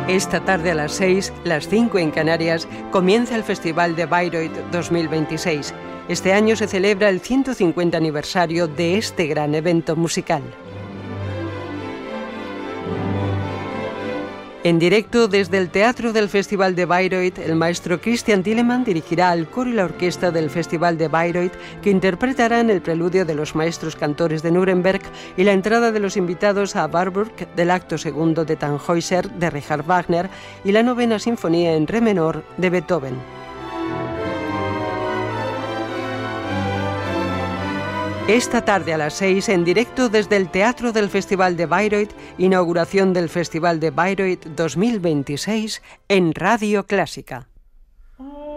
Esta tarde a las 6, las 5 en Canarias, comienza el Festival de Bayreuth 2026. Este año se celebra el 150 aniversario de este gran evento musical. En directo desde el Teatro del Festival de Bayreuth, el maestro Christian Thielemann dirigirá al coro y la orquesta del Festival de Bayreuth, que interpretarán el preludio de los maestros cantores de Nuremberg y la entrada de los invitados a Warburg del acto segundo de Tannhäuser de Richard Wagner y la novena sinfonía en re menor de Beethoven. Esta tarde a las 6, en directo desde el Teatro del Festival de Bayreuth, inauguración del Festival de Bayreuth 2026 en Radio Clásica.